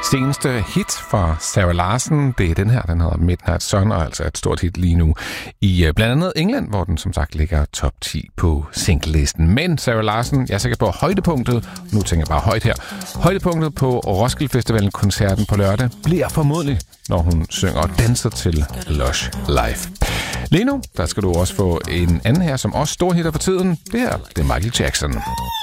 seneste hit fra Sarah Larsen, det er den her, den hedder Midnight Sun, og altså et stort hit lige nu i blandt andet England, hvor den som sagt ligger top 10 på singlelisten. Men Sarah Larsen, jeg er sikker på højdepunktet, nu tænker jeg bare højt her, højdepunktet på Roskilde Festivalen-koncerten på lørdag bliver formodentlig, når hun synger og danser til Lush Live. Lige nu, der skal du også få en anden her, som også storhitter for tiden. Det her, det er Michael Jackson.